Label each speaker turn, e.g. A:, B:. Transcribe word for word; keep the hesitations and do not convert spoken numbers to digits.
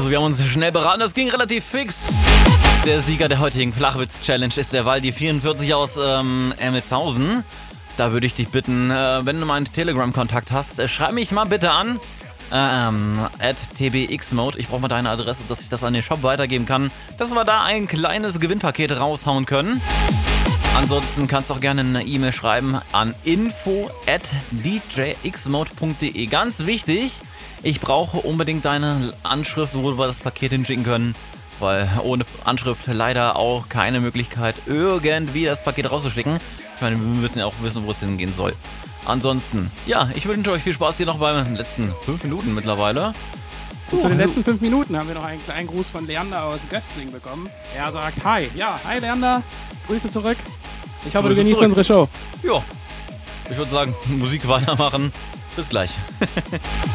A: Also wir haben uns schnell beraten, das ging relativ fix. Der Sieger der heutigen Flachwitz-Challenge ist der Waldi vierundvierzig aus ähm, Ermelshausen. Da würde ich dich bitten, äh, wenn du meinen Telegram-Kontakt hast, äh, schreib mich mal bitte an. Ähm, at tbxmode. Ich brauche mal deine Adresse, dass ich das an den Shop weitergeben kann, dass wir da ein kleines Gewinnpaket raushauen können. Ansonsten kannst du auch gerne eine E-Mail schreiben an info at d j x mode punkt d e. Ganz wichtig, ich brauche unbedingt deine Anschrift, wo wir das Paket hinschicken können, weil ohne Anschrift leider auch keine Möglichkeit, irgendwie das Paket rauszuschicken. Ich meine, wir müssen ja auch wissen, wo es hingehen soll. Ansonsten, ja, ich wünsche euch viel Spaß hier noch bei den letzten fünf Minuten mittlerweile.
B: Und zu den letzten fünf Minuten haben wir noch einen kleinen Gruß von Leander aus Göstling bekommen. Er sagt Hi. Ja, hi Leander. Grüße zurück. Ich hoffe,
A: Grüße
B: du genießt
A: zurück.
B: unsere Show.
A: Ja, ich würde sagen, Musik weitermachen. Bis gleich.